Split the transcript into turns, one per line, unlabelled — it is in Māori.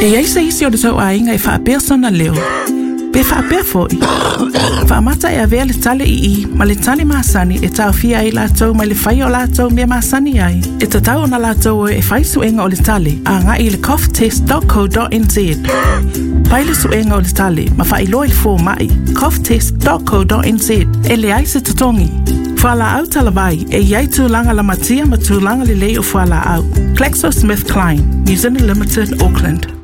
E ai se isi o le tau ainga e whaapea sona leo. Pe whaapea foi. Whaamata e avea le tale i ma le tale maasani e tau fia ai lātou ma le whai o lātou mea maasani ai. E tatau o na lātou e whai suenga o le tale a ngā i le coughtest.co.nz. Pai le suenga o le tale ma whai loa le fō mai coughtest.co.nz e le ai se tatongi. Whala au talavai e iai tūlanga la matia ma tūlanga le lei o whala au. GlaxoSmithKline, New Zealand Limited, Auckland.